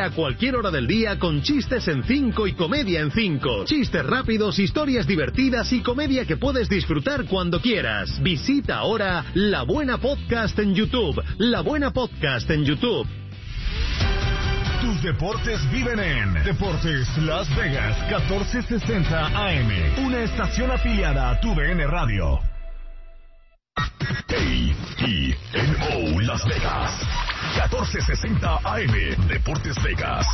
a cualquier hora del día con chistes en 5 y comedia en 5. Chistes rápidos, historias divertidas y comedia que puedes disfrutar cuando quieras. Visita ahora La Buena Podcast en YouTube. La Buena Podcast en YouTube. Tus deportes viven en Deportes Las Vegas 1460 AM, una estación afiliada a TUDN Radio. KENO Las Vegas 1460 AM, Deportes Vegas.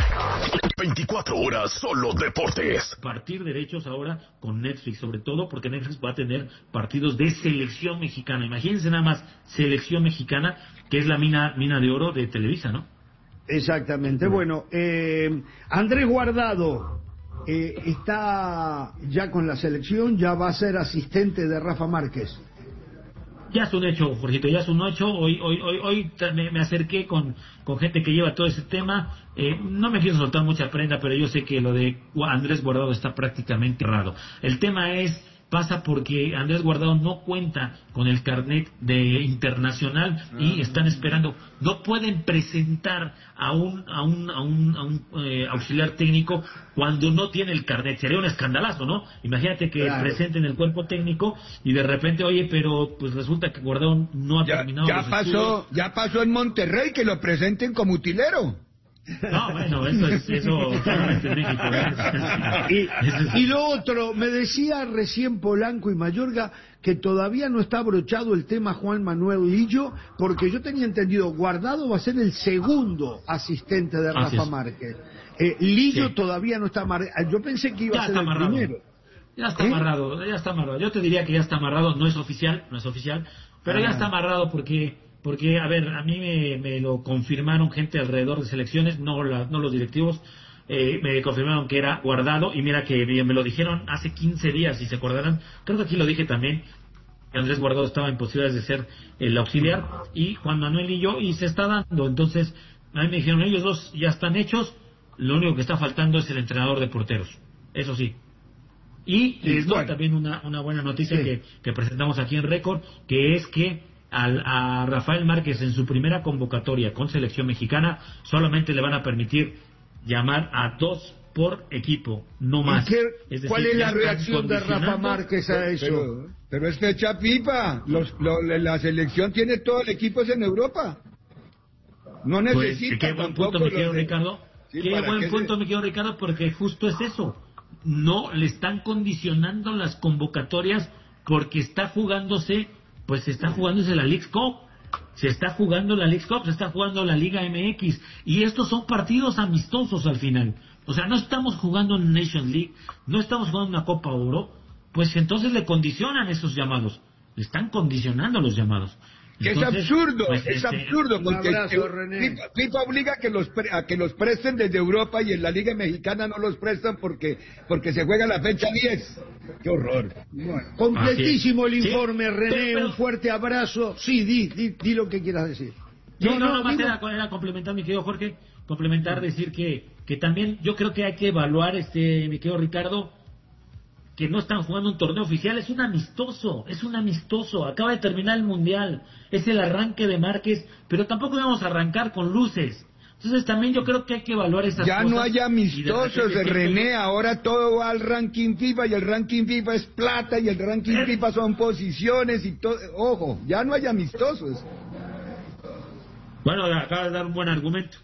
24 horas solo deportes. Partir derechos ahora con Netflix, sobre todo porque Netflix va a tener partidos de selección mexicana. Imagínense nada más, selección mexicana, que es la mina de oro de Televisa, ¿no? Exactamente. Bueno, Andrés Guardado está ya con la selección, ya va a ser asistente de Rafa Márquez. Ya es un hecho, Jorgito, ya es un hecho. Hoy me acerqué con gente que lleva todo ese tema. No me quiero soltar mucha prenda, pero yo sé que lo de Andrés Guardado está prácticamente errado. El tema pasa porque Andrés Guardado no cuenta con el carnet de internacional y están esperando. No pueden presentar a un auxiliar técnico cuando no tiene el carnet. Sería un escandalazo, ¿no? Imagínate que presenten el cuerpo técnico y de repente, oye, pero pues resulta que Guardado no ha terminado los estudios. Ya pasó en Monterrey que lo presenten como utilero. No, bueno, eso solamente en México. Y lo otro, me decía recién Polanco y Mayorga que todavía no está abrochado el tema Juan Manuel Lillo, porque yo tenía entendido, Guardado va a ser el segundo asistente de Rafa Márquez. Lillo todavía no está amarrado. Yo pensé que iba a ser el primero. Ya está amarrado. Yo te diría que ya está amarrado, no es oficial, pero ya está amarrado porque, a ver, a mí me lo confirmaron gente alrededor de selecciones, no los directivos, me confirmaron que era Guardado, y mira que me lo dijeron hace 15 días, si se acordarán, creo que aquí lo dije también, que Andrés Guardado estaba en posibilidades de ser el auxiliar, y Juan Manuel y yo, y se está dando. Entonces, a mí me dijeron, ellos dos ya están hechos, lo único que está faltando es el entrenador de porteros, eso sí. Y les doy también una buena noticia que presentamos aquí en Récord, que es que a Rafael Márquez en su primera convocatoria con selección mexicana solamente le van a permitir llamar a 2 por equipo, no más. ¿Cuál es la reacción de Rafa Márquez a eso? Pero es fecha FIFA. La selección tiene todos los equipos en Europa. No necesita. Qué buen punto me quedo, Ricardo. Qué buen punto me quedo, Ricardo, porque justo es eso. No le están condicionando las convocatorias porque está jugándose la Leagues Cup, se está jugando la Leagues Cup, se está jugando la Liga MX, y estos son partidos amistosos al final. O sea, no estamos jugando en Nation League, no estamos jugando una Copa Oro, pues entonces le condicionan esos llamados, le están condicionando los llamados. Entonces, es absurdo, porque FIFA obliga a que los presten desde Europa y en la Liga Mexicana no los prestan porque se juega la fecha 10. ¡Qué horror! Bueno, completísimo el informe, René, un fuerte abrazo. Sí, di lo que quieras decir. Más era complementar, mi querido Jorge, decir que también yo creo que hay que evaluar, mi querido Ricardo, que no están jugando un torneo oficial, es un amistoso, acaba de terminar el Mundial, es el arranque de Márquez, pero tampoco vamos a arrancar con luces. Entonces también yo creo que hay que evaluar esas cosas. Ya no hay amistosos, René, ahora todo va al ranking FIFA, y el ranking FIFA es plata, y el ranking FIFA son posiciones, y todo. Ojo, ya no hay amistosos. Bueno, acabas de dar un buen argumento.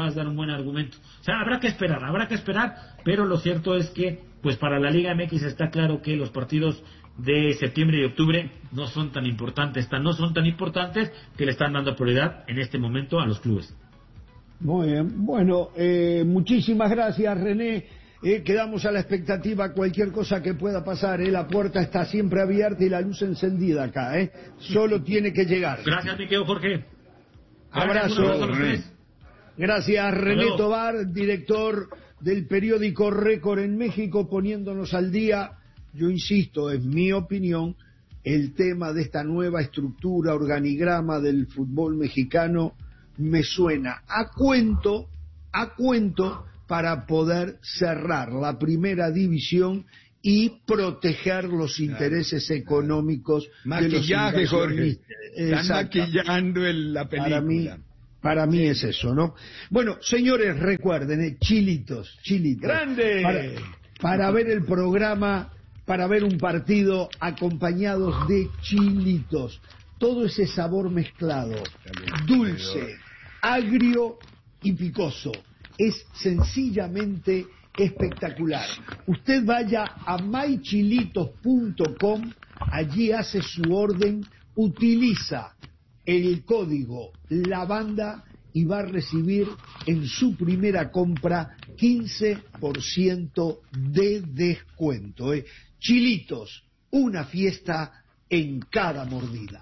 O sea, habrá que esperar, pero lo cierto es que, pues para la Liga MX está claro que los partidos de septiembre y octubre no son tan importantes que le están dando prioridad en este momento a los clubes. Muy bien, bueno, muchísimas gracias, René. Quedamos a la expectativa, cualquier cosa que pueda pasar, la puerta está siempre abierta y la luz encendida acá, solo tiene que llegar. Gracias, mi querido Jorge. Abrazo. Gracias, René Tobar, director del periódico Récord en México, poniéndonos al día. Yo insisto, es mi opinión, el tema de esta nueva estructura, organigrama del fútbol mexicano me suena a cuento para poder cerrar la primera división y proteger los intereses económicos maquillaje, de los Jorge. Están maquillando la película. Para mí es eso, ¿no? Bueno, señores, recuerden, chilitos. ¡Grande! Para ver el programa, para ver un partido acompañados de chilitos. Todo ese sabor mezclado, dulce, agrio y picoso. Es sencillamente espectacular. Usted vaya a mychilitos.com, allí hace su orden, utiliza el código LAVANDA y va a recibir en su primera compra 15% de descuento. Chilitos, una fiesta en cada mordida.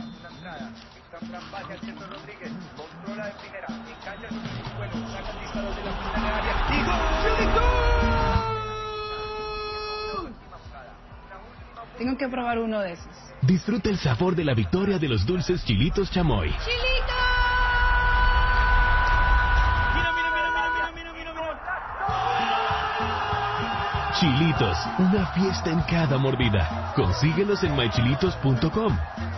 Tengo que probar uno de esos. Disfruta el sabor de la victoria de los dulces Chilitos Chamoy. ¡Chilitos! Chilitos, una fiesta en cada mordida. Consíguelos en mychilitos.com.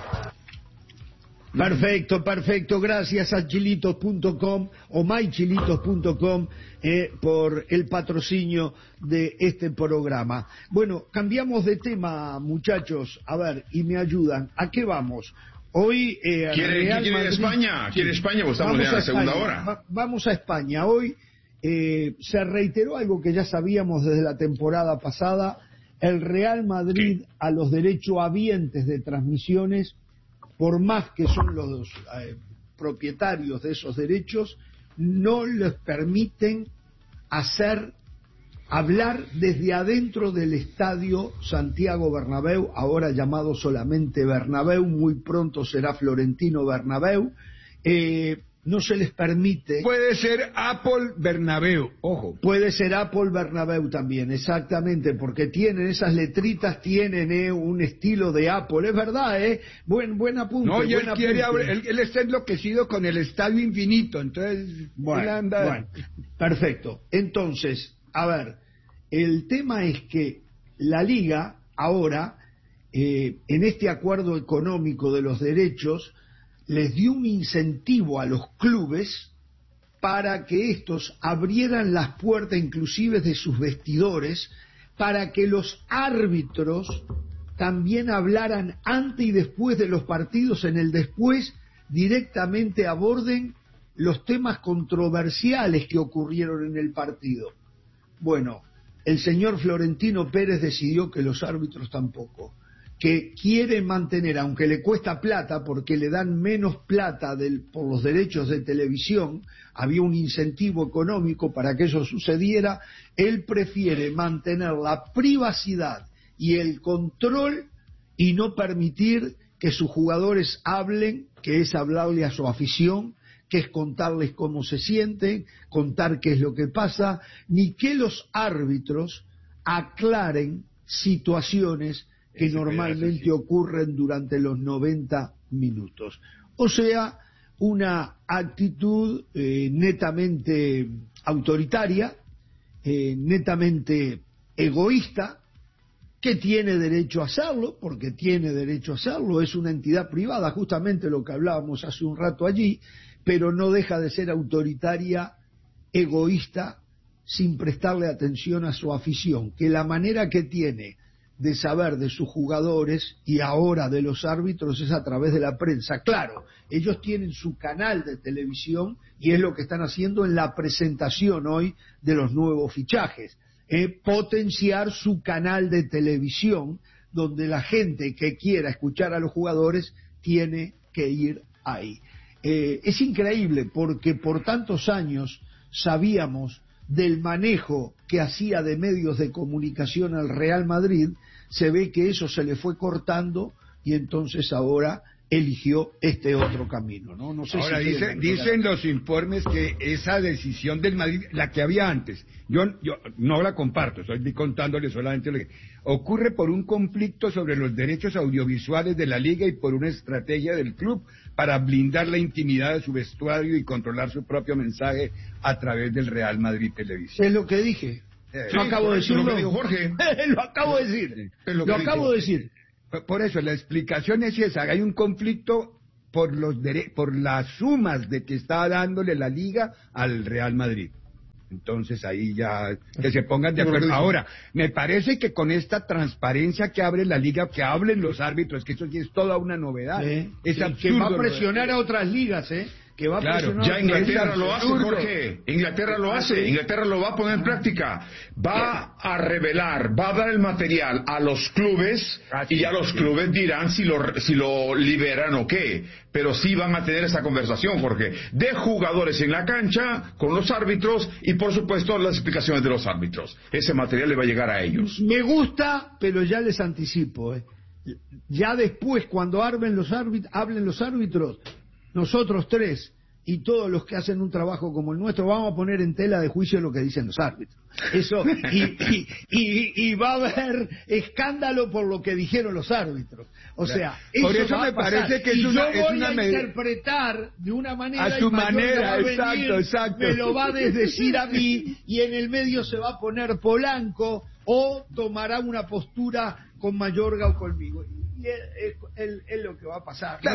Perfecto. Gracias a chilitos.com o mychilitos.com por el patrocinio de este programa. Bueno, cambiamos de tema, muchachos. A ver, y me ayudan. ¿A qué vamos? Hoy ¿Quiere España? ¿Quiere España? Pues estamos ya en la segunda hora. Vamos a España. Hoy se reiteró algo que ya sabíamos desde la temporada pasada. El Real Madrid, a los derechohabientes de transmisiones, por más que son los propietarios de esos derechos, no les permiten hablar desde adentro del estadio Santiago Bernabéu, ahora llamado solamente Bernabéu, muy pronto será Florentino Bernabéu. No se les permite. Puede ser Apple Bernabéu, ojo. Puede ser Apple Bernabéu también, exactamente, porque tienen esas letritas, tienen un estilo de Apple, es verdad, buen apunte. No, y él está enloquecido con el estadio infinito, entonces él anda... Bueno, perfecto. Entonces, a ver, el tema es que la Liga ahora, en este acuerdo económico de los derechos, les dio un incentivo a los clubes para que estos abrieran las puertas inclusive de sus vestidores, para que los árbitros también hablaran antes y después de los partidos, en el después directamente aborden los temas controversiales que ocurrieron en el partido. Bueno, el señor Florentino Pérez decidió que los árbitros tampoco, que quiere mantener, aunque le cuesta plata, porque le dan menos plata por los derechos de televisión, había un incentivo económico para que eso sucediera, él prefiere mantener la privacidad y el control y no permitir que sus jugadores hablen, que es hablarle a su afición, que es contarles cómo se sienten, contar qué es lo que pasa, ni que los árbitros aclaren situaciones que normalmente ocurren durante los 90 minutos. O sea, una actitud netamente autoritaria, netamente egoísta, que tiene derecho a hacerlo, porque tiene derecho a hacerlo, es una entidad privada, justamente lo que hablábamos hace un rato allí, pero no deja de ser autoritaria, egoísta, sin prestarle atención a su afición, que la manera que tiene de saber de sus jugadores y ahora de los árbitros es a través de la prensa. Claro, ellos tienen su canal de televisión y es lo que están haciendo en la presentación hoy de los nuevos fichajes, potenciar su canal de televisión donde la gente que quiera escuchar a los jugadores tiene que ir ahí. Es increíble porque por tantos años sabíamos del manejo que hacía de medios de comunicación al Real Madrid, se ve que eso se le fue cortando y entonces ahora eligió este otro camino, ¿no? No sé ahora si dicen los informes que esa decisión del Madrid, la que había antes, yo no la comparto, estoy contándole solamente lo que ocurre por un conflicto sobre los derechos audiovisuales de la Liga y por una estrategia del club para blindar la intimidad de su vestuario y controlar su propio mensaje a través del Real Madrid Televisión. Es lo que dije. Sí, acabo de decirlo. Lo que dijo Jorge. Lo acabo de decir. Lo acabo de decir. Por eso, la explicación es esa. Hay un conflicto por las sumas de que está dándole la Liga al Real Madrid. Entonces ahí ya que se pongan de acuerdo. Ahora, me parece que con esta transparencia que abre la Liga, que hablen los árbitros, que eso sí es toda una novedad. Es absurdo. Que va a presionar a otras ligas, que va a presionar. Ya Inglaterra lo hace, Jorge. Inglaterra lo hace. Inglaterra lo va a poner en práctica. Va a revelar, va a dar el material a los clubes y ya los clubes dirán si lo liberan o qué. Pero sí van a tener esa conversación, Jorge, de jugadores en la cancha con los árbitros y por supuesto las explicaciones de los árbitros. Ese material le va a llegar a ellos. Me gusta, pero ya les anticipo, ya después cuando hablen los árbitros, nosotros tres y todos los que hacen un trabajo como el nuestro vamos a poner en tela de juicio lo que dicen los árbitros. Eso y va a haber escándalo por lo que dijeron los árbitros. O sea, por eso me parece que yo voy a interpretar de una manera a su manera, exacto. Me lo va a desdecir a mí y en el medio se va a poner Polanco o tomará una postura con Mayorga o conmigo. Es lo que va a pasar. Claro,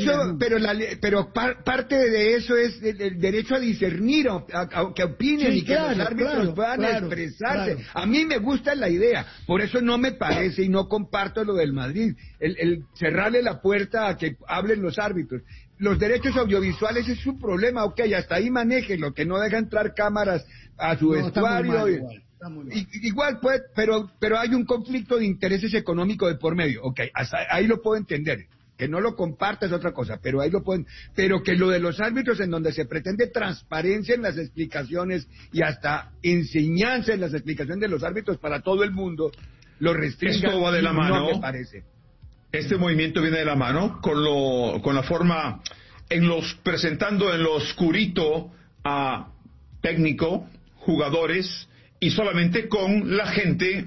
pero parte de eso es el derecho a discernir, a que opinen y que los árbitros puedan expresarse. A mí me gusta la idea, por eso no me parece y no comparto lo del Madrid, el cerrarle la puerta a que hablen los árbitros. Los derechos audiovisuales es su problema, hasta ahí manéjenlo, que no deja entrar cámaras a su vestuario. Igual pues, pero hay un conflicto de intereses económicos de por medio. Hasta ahí lo puedo entender. Que no lo comparta es otra cosa, pero ahí lo pueden. Pero que lo de los árbitros, en donde se pretende transparencia en las explicaciones y hasta enseñanza en las explicaciones de los árbitros para todo el mundo, lo restringe. Esto va de la mano. No me parece. Este movimiento viene de la mano con la forma presentando en lo oscurito a técnico, jugadores y solamente con la gente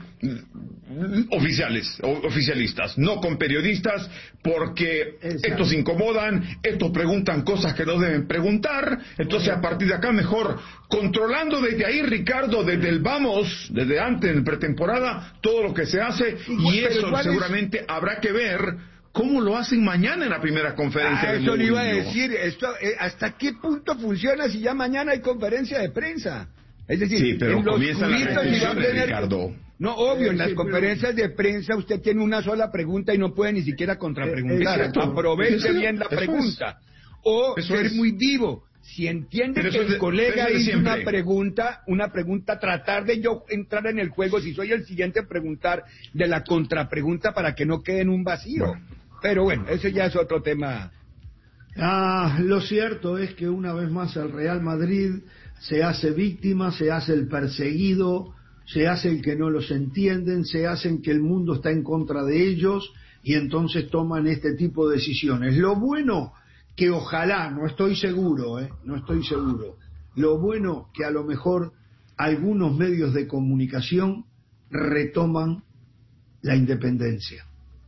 oficialistas, no con periodistas, porque estos incomodan, estos preguntan cosas que no deben preguntar. Entonces a partir de acá mejor controlando desde ahí, Ricardo, desde antes en pretemporada, todo lo que se hace, y eso seguramente habrá que ver cómo lo hacen mañana en la primera conferencia de Eso le iba a decir, ¿hasta qué punto funciona si ya mañana hay conferencia de prensa? Es decir, sí, pero comienzan las restricciones, Ricardo. No, obvio, en las conferencias de prensa usted tiene una sola pregunta y no puede ni siquiera contrapreguntar. Aproveche bien la pregunta. O ser muy vivo. Si entiende que el colega hizo una pregunta, tratar de yo entrar en el juego, si soy el siguiente a preguntar, de la contrapregunta para que no quede en un vacío. Bueno. Pero bueno, ese ya es otro tema. Lo cierto es que una vez más el Real Madrid se hace víctima, se hace el perseguido, se hace el que no los entienden, se hacen que el mundo está en contra de ellos y entonces toman este tipo de decisiones. Lo bueno que ojalá, no estoy seguro, lo bueno que a lo mejor algunos medios de comunicación retoman la independencia.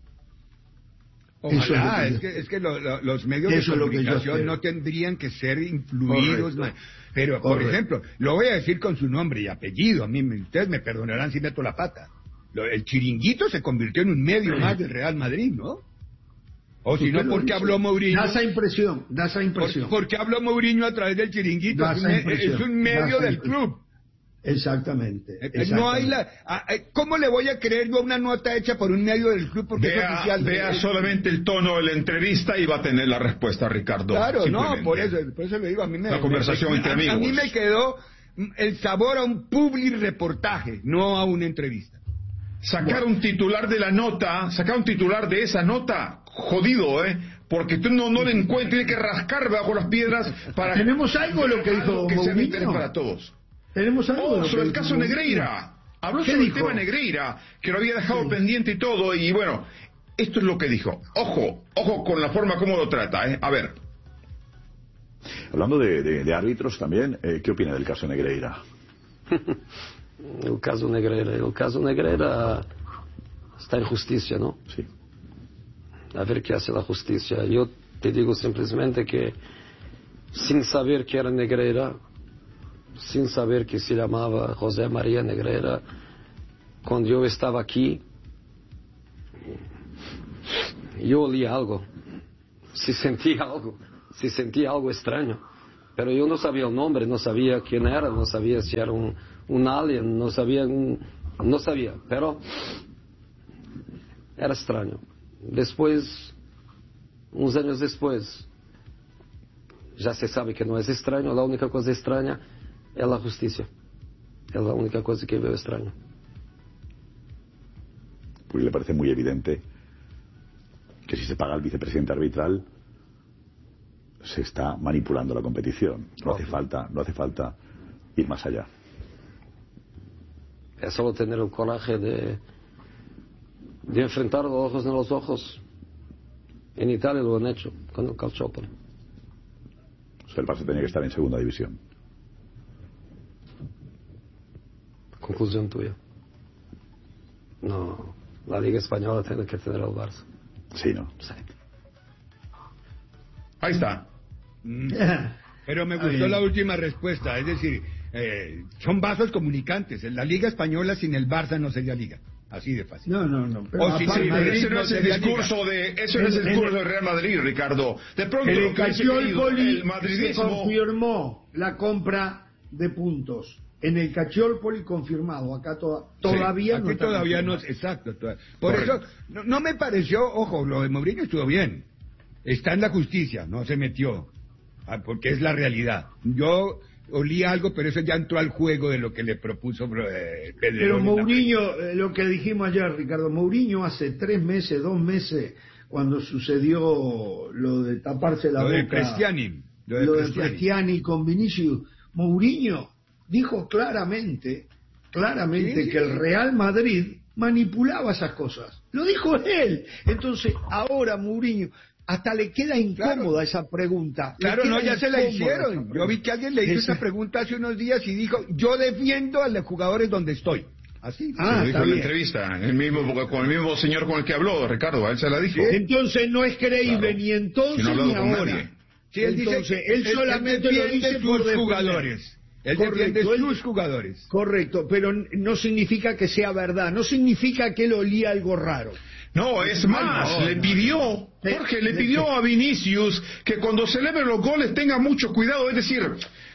Ojalá, es que los medios de comunicación no tendrían que ser influidos. Pero, por ejemplo, lo voy a decir con su nombre y apellido, ustedes me perdonarán si meto la pata. El Chiringuito se convirtió en un medio más del Real Madrid, ¿no? O si no, ¿por qué habló Mourinho? Da esa impresión. ¿Por qué habló Mourinho a través del Chiringuito? Es un medio del club. Exactamente. No hay ¿cómo le voy a creer yo a una nota hecha por un medio del club porque es oficial? Vea solamente el tono de la entrevista y va a tener la respuesta, Ricardo. Claro, no, por eso le digo, la conversación entre amigos. A mí me quedó el sabor a un public reportaje, no a una entrevista. Sacar un titular de esa nota, jodido, porque tú no le encuentras, tiene que rascar bajo las piedras para... Tenemos algo de lo que dijo que sea de interés para todos. Tenemos algo sobre el caso Negreira. Habló sobre el tema Negreira, que lo había dejado pendiente y todo, y bueno, esto es lo que dijo. Ojo con la forma como lo trata, A ver. Hablando de árbitros también, ¿qué opina del caso Negreira? El caso Negreira está en justicia, ¿no? Sí. A ver qué hace la justicia. Yo te digo simplemente que sin saber que era Negreira, sin saber que se llamaba José María Negreira, cuando yo estaba aquí, yo olí algo. sí sentía algo extraño. Pero yo no sabía el nombre, no sabía quién era, no sabía si era un alien, no sabía, pero era extraño. Después, unos años después, ya se sabe que no es extraño, la única cosa extraña es la justicia. Es la única cosa que veo extraña. Pues le parece muy evidente que si se paga al vicepresidente arbitral se está manipulando la competición. No hace falta ir más allá. Es solo tener el coraje de enfrentar los ojos en los ojos. En Italia lo han hecho con el Calciopoli. O sea, el Barça tenía que estar en segunda división. Conclusión tuya. No, la Liga Española tiene que tener al Barça. Sí, ¿no? Sí. Ahí está. Pero me gustó la última respuesta, es decir, son vasos comunicantes. En la Liga Española sin el Barça no sería Liga. Así de fácil. No. Pero ese no es el discurso de Real Madrid, Ricardo. De pronto el Calciopoli se confirmó la compra de puntos. En el Calciopoli confirmado. Acá todavía no. Aquí todavía no. Exacto. Por eso no me pareció, ojo, lo de Mourinho estuvo bien. Está en la justicia, no se metió. Porque es la realidad. Yo olí algo, pero eso ya entró al juego de lo que le propuso Pedro. Pero Mourinho, lo que dijimos ayer, Ricardo, Mourinho hace 2 meses, cuando sucedió lo de taparse la boca, lo de Prestiani con Vinicius, Mourinho dijo claramente que el Real Madrid manipulaba esas cosas. Lo dijo él. Entonces, ahora Mourinho hasta le queda incómoda esa pregunta. Claro, no, ya se la hicieron. Yo vi que alguien le hizo esa pregunta hace unos días y dijo, yo defiendo a los jugadores donde estoy. Así. Lo dijo en la entrevista, con el mismo señor con el que habló, Ricardo, a él se la dijo. Entonces no es creíble ni entonces ni ahora. Sí, él dice, él solamente lo dice por sus jugadores. Él defiende sus jugadores. Correcto, pero no significa que sea verdad, no significa que él olía algo raro. No, es más, le pidió a Vinicius que cuando celebre los goles tenga mucho cuidado, es decir,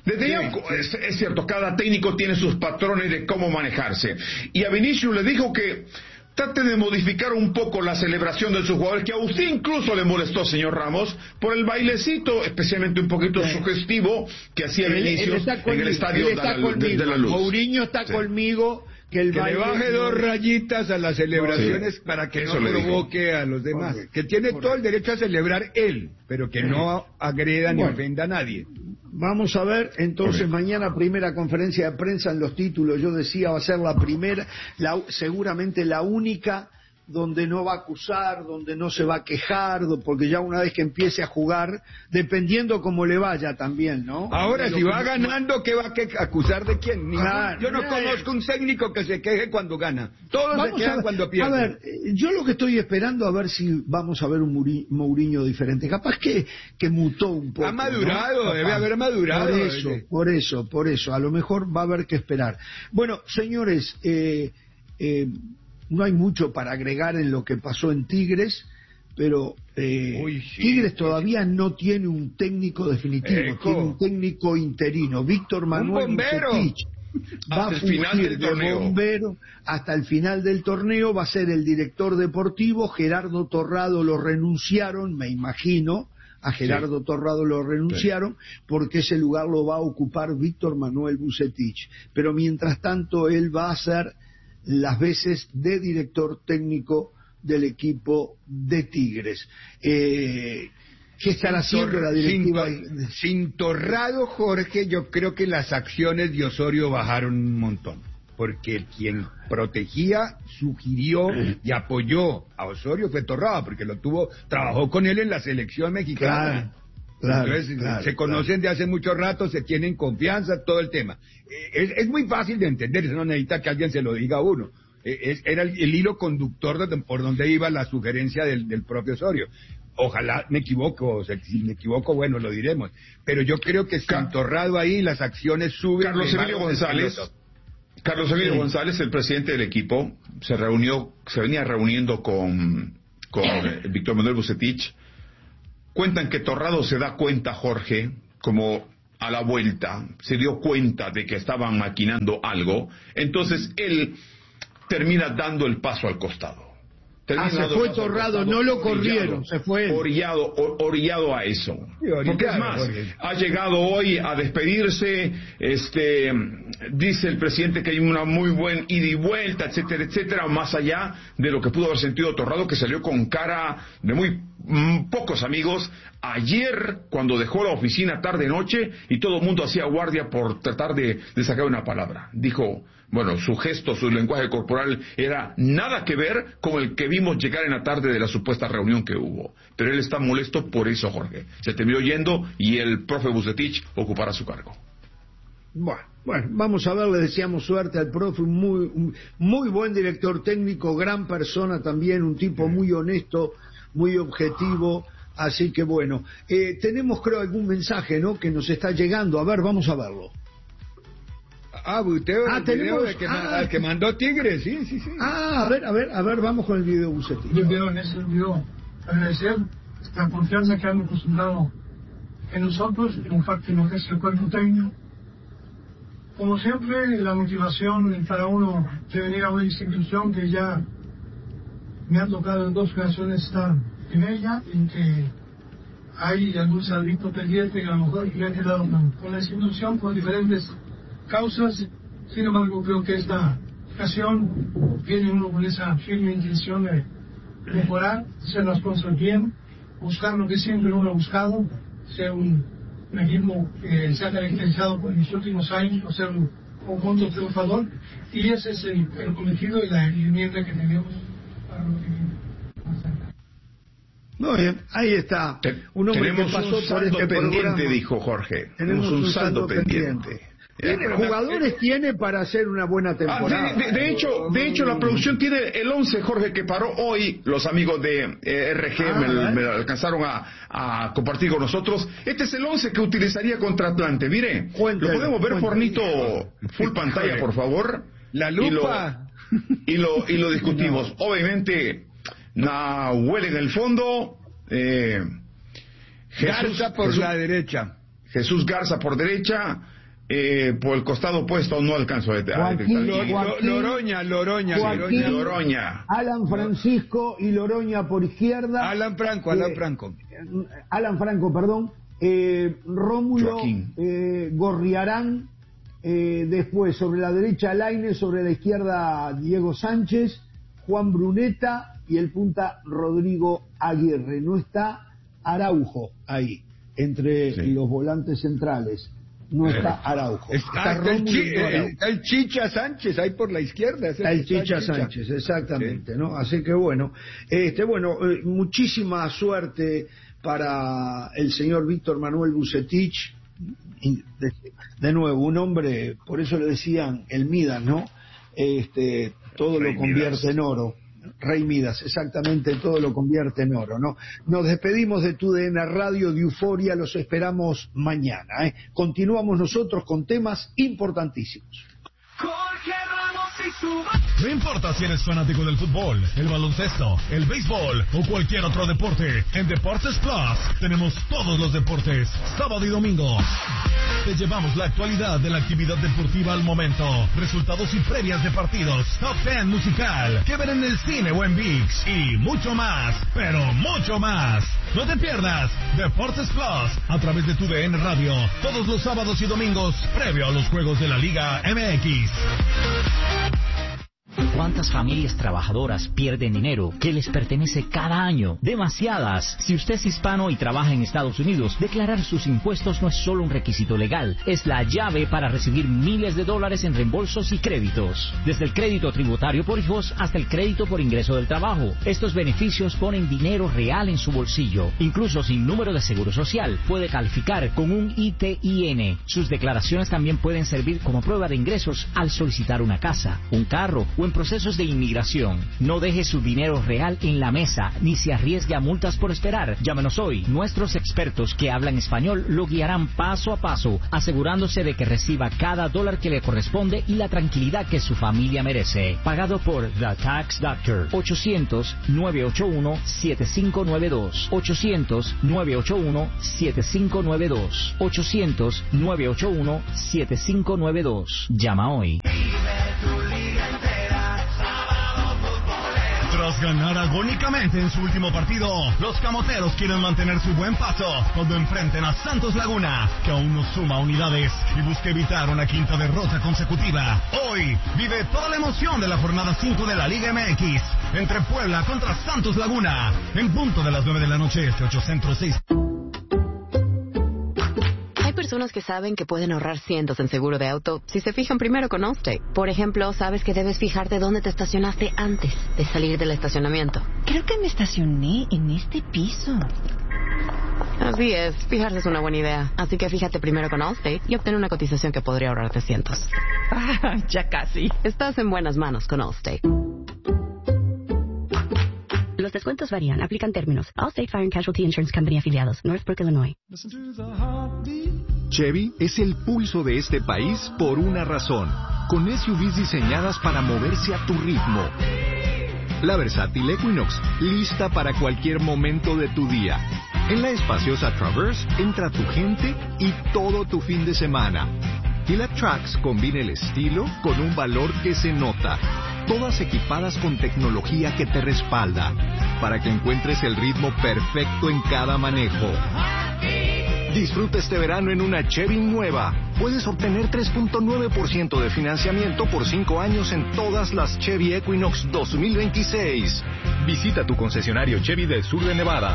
es cierto, cada técnico tiene sus patrones de cómo manejarse, y a Vinicius le dijo que trate de modificar un poco la celebración de sus jugadores, que a usted incluso le molestó, señor Ramos, por el bailecito, especialmente un poquito sugestivo, que hacía Vinicius en el estadio de la Luz. Mourinho está conmigo. Que le baje 2 rayitas a las celebraciones para que no provoque a los demás. Que tiene todo el derecho a celebrar él, pero que no agreda ni ofenda a nadie. Vamos a ver, entonces mañana primera conferencia de prensa en los títulos. Yo decía, va a ser la primera, seguramente la única donde no va a acusar, donde no se va a quejar, porque ya una vez que empiece a jugar, dependiendo cómo le vaya también, ¿no? Ahora, si va ganando, ¿qué va a acusar de quién? Yo no conozco un técnico que se queje cuando gana. Todos se quejan cuando pierden. A ver, yo lo que estoy esperando a ver si vamos a ver un Mourinho diferente. Capaz que mutó un poco. Ha madurado, ¿no? Debe haber madurado. Por eso. A lo mejor va a haber que esperar. Bueno, señores, no hay mucho para agregar en lo que pasó enTigres, pero Tigres todavía no tiene un técnico definitivo, tiene un técnico interino. Víctor Manuel Bucetich va a fungir de bombero hasta el final del torneo, va a ser el director deportivo. Gerardo Torrado lo renunciaron, me imagino. A Gerardo Torrado lo renunciaron porque ese lugar lo va a ocupar Víctor Manuel Bucetich. Pero mientras tanto él va a ser las veces de director técnico del equipo de Tigres. ¿Qué estará haciendo la directiva? Sin Torrado, Jorge, yo creo que las acciones de Osorio bajaron un montón, porque quien protegía, sugirió y apoyó a Osorio fue Torrado, porque trabajó con él en la selección mexicana. Entonces, se conocen de hace mucho rato, se tienen confianza, todo el tema. Es muy fácil de entender, eso no necesita que alguien se lo diga a uno. Era el hilo conductor por donde iba la sugerencia del propio Osorio. Ojalá me equivoco, si me equivoco, bueno, lo diremos. Pero yo creo que sin Torrado ahí las acciones suben. Carlos Emilio González, el presidente del equipo, se venía reuniendo con Víctor Manuel Bucetich cuentan que Torrado se da cuenta, Jorge, como a la vuelta, se dio cuenta de que estaban maquinando algo, entonces él termina dando el paso al costado. Se fue Torrado, no lo corrieron, se fue él. Orillado a eso. Porque es más, ha llegado hoy a despedirse, dice el presidente que hay una muy buen ida y vuelta, etcétera, etcétera, más allá de lo que pudo haber sentido Torrado, que salió con cara de muy pocos amigos ayer cuando dejó la oficina tarde-noche y todo el mundo hacía guardia por tratar de sacar una palabra. Dijo, bueno, su gesto, su lenguaje corporal era nada que ver con el que vimos llegar en la tarde de la supuesta reunión que hubo. Pero él está molesto por eso, Jorge. Se terminó yendo y el profe Vucetich ocupará su cargo. Bueno, vamos a ver, le deseamos suerte al profe, un muy buen director técnico, gran persona también, un tipo muy honesto, muy objetivo, así que bueno, tenemos creo algún mensaje, ¿no?, que nos está llegando, a ver, vamos a verlo. Usted el video al que mandó Tigre, sí. A ver, vamos con el video Vucetich. Yo veo en ese video agradecer la confianza que han depositado en nosotros, en parte en lo que es el cuerpo técnico. Como siempre, la motivación para uno de venir a una institución que ya me ha tocado en 2 ocasiones estar en ella, en que hay algún salvito pendiente que a lo mejor me ha quedado con la institución por diferentes causas. Sin embargo, creo que esta ocasión viene uno con esa firme intención de mejorar, hacer las cosas bien, buscar lo que siempre uno ha buscado, ser un equipo que se ha caracterizado por los últimos años, por ser un conjunto triunfador, y ese es el cometido y la enmienda que tenemos para lo que viene. Muy bien, ahí está. Un hombre que pasó por este pendiente, programa. Dijo Jorge. Tenemos un saldo pendiente. Jugadores tiene para hacer una buena temporada. De hecho, la producción tiene el 11, Jorge, que paró hoy. Los amigos de RG me alcanzaron a compartir con nosotros. Este es el 11 que utilizaría contra Atlante. Mire, lo podemos ver, Fornito, full pantalla, por favor. La lupa. Y lo discutimos. No. Obviamente, Nahuel en el fondo. Garza por la derecha. Jesús Garza por derecha. Por el costado opuesto no alcanzo a detectar. Loroña. Alan Francisco y Loroña por izquierda. Alan Franco, perdón. Rómulo Gorriarán. Después sobre la derecha Lainez, sobre la izquierda Diego Sánchez, Juan Bruneta y el punta Rodrigo Aguirre. No está Araujo ahí, entre los volantes centrales. No está Araujo. Está el Chicha Sánchez ahí por la izquierda. El Chicha Sánchez, exactamente, ¿no? Así que bueno, muchísima suerte para el señor Víctor Manuel Vucetich. De nuevo, un hombre, por eso le decían el Midas, ¿no? Todo Rey lo convierte Midas. En oro. Rey Midas, exactamente, todo lo convierte en oro, ¿no? Nos despedimos de TUDN Radio, de Euforia, los esperamos mañana, ¿eh? Continuamos nosotros con temas importantísimos. No importa si eres fanático del fútbol, el baloncesto, el béisbol o cualquier otro deporte, en Deportes Plus tenemos todos los deportes, sábado y domingo. Te llevamos la actualidad de la actividad deportiva al momento, resultados y previas de partidos, top 10 musical, que ver en el cine o en ViX y mucho más, pero mucho más. No te pierdas Deportes Plus a través de TUDN Radio, todos los sábados y domingos, previo a los juegos de la Liga MX. ¿Cuántas familias trabajadoras pierden dinero que les pertenece cada año? Demasiadas. Si usted es hispano y trabaja en Estados Unidos, declarar sus impuestos no es solo un requisito legal, es la llave para recibir miles de dólares en reembolsos y créditos. Desde el crédito tributario por hijos hasta el crédito por ingreso del trabajo. Estos beneficios ponen dinero real en su bolsillo. Incluso sin número de seguro social, puede calificar con un ITIN. Sus declaraciones también pueden servir como prueba de ingresos al solicitar una casa, un carro o en procesos de inmigración. No deje su dinero real en la mesa, ni se arriesgue a multas por esperar. Llámenos hoy. Nuestros expertos que hablan español lo guiarán paso a paso, asegurándose de que reciba cada dólar que le corresponde y la tranquilidad que su familia merece. Pagado por The Tax Doctor. 800-981-7592. 800-981-7592. 800-981-7592. Llama hoy. Tras ganar agónicamente en su último partido, los camoteros quieren mantener su buen paso cuando enfrenten a Santos Laguna, que aún no suma unidades y busca evitar una quinta derrota consecutiva. Hoy vive toda la emoción de la jornada 5 de la Liga MX, entre Puebla contra Santos Laguna, en punto de las 9 de la noche, 8 Centro 6. Hay personas que saben que pueden ahorrar cientos en seguro de auto si se fijan primero con Allstate. Por ejemplo, sabes que debes fijarte dónde te estacionaste antes de salir del estacionamiento. Creo que me estacioné en este piso. Así es, fijarse es una buena idea. Así que fíjate primero con Allstate y obtén una cotización que podría ahorrarte cientos. Ya casi. Estás en buenas manos con Allstate. Los descuentos varían. Aplican términos. Allstate Fire and Casualty Insurance Company afiliados. Northbrook, Illinois. Chevy es el pulso de este país por una razón. Con SUVs diseñadas para moverse a tu ritmo. La versátil Equinox, lista para cualquier momento de tu día. En la espaciosa Traverse entra tu gente y todo tu fin de semana. Y la Trax combina el estilo con un valor que se nota. Todas equipadas con tecnología que te respalda, para que encuentres el ritmo perfecto en cada manejo. Disfruta este verano en una Chevy nueva. Puedes obtener 3.9% de financiamiento por 5 años en todas las Chevy Equinox 2026. Visita tu concesionario Chevy del sur de Nevada.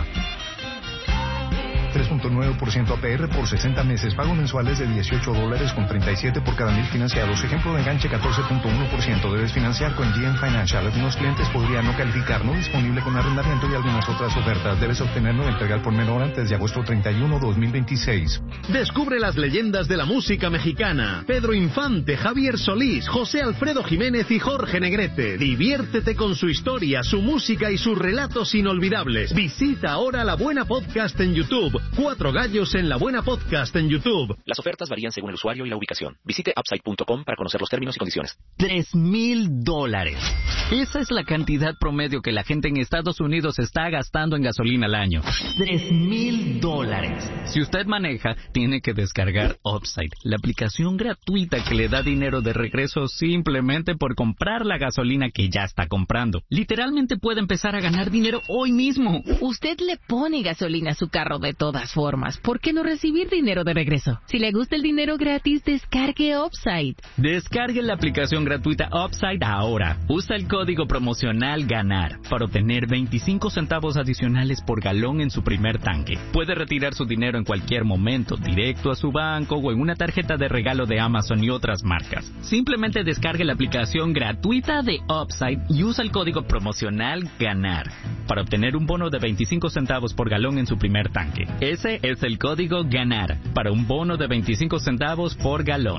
3.9% APR por 60 meses. Pago mensuales de $18.37 por cada 1,000 financiados. Ejemplo de enganche 14.1%. Debes financiar con GM Financial. Algunos clientes podrían no calificar. No disponible con arrendamiento y algunas otras ofertas. Debes obtenerlo y entregar por menor antes de agosto 31, 2026. Descubre las leyendas de la música mexicana. Pedro Infante, Javier Solís, José Alfredo Jiménez y Jorge Negrete. Diviértete con su historia, su música y sus relatos inolvidables. Visita ahora La Buena Podcast en YouTube. 4 gallos en La Buena Podcast en YouTube. Las ofertas varían según el usuario y la ubicación. Visite upside.com para conocer los términos y condiciones. $3,000. Esa es la cantidad promedio que la gente en Estados Unidos está gastando en gasolina al año. $3,000. Si usted maneja, tiene que descargar Upside, la aplicación gratuita que le da dinero de regreso simplemente por comprar la gasolina que ya está comprando. Literalmente puede empezar a ganar dinero hoy mismo. Usted le pone gasolina a su carro de todas formas. ¿Por qué no recibir dinero de regreso? Si le gusta el dinero gratis, descargue Upside. Descargue la aplicación gratuita Upside ahora. Usa el código promocional GANAR para obtener 25 centavos adicionales por galón en su primer tanque. Puede retirar su dinero en cualquier momento, directo a su banco o en una tarjeta de regalo de Amazon y otras marcas. Simplemente descargue la aplicación gratuita de Upside y usa el código promocional GANAR para obtener un bono de 25 centavos por galón en su primer tanque. Ese es el código GANAR para un bono de 25 centavos por galón.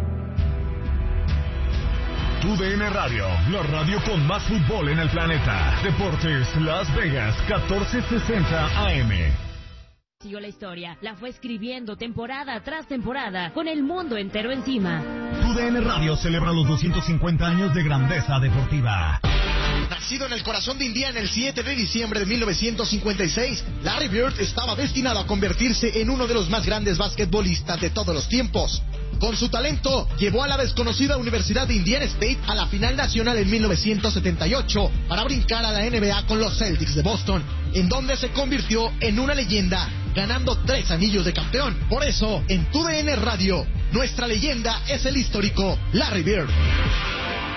TUDN Radio, la radio con más fútbol en el planeta. Deportes Las Vegas, 1460 AM. Siguió la historia, la fue escribiendo temporada tras temporada, con el mundo entero encima. TUDN Radio celebra los 250 años de grandeza deportiva. Nacido en el corazón de Indiana el 7 de diciembre de 1956, Larry Bird estaba destinado a convertirse en uno de los más grandes basquetbolistas de todos los tiempos. Con su talento, llevó a la desconocida Universidad de Indiana State a la final nacional en 1978 para brincar a la NBA con los Celtics de Boston, en donde se convirtió en una leyenda, ganando 3 anillos de campeón. Por eso, en TUDN Radio, nuestra leyenda es el histórico Larry Bird.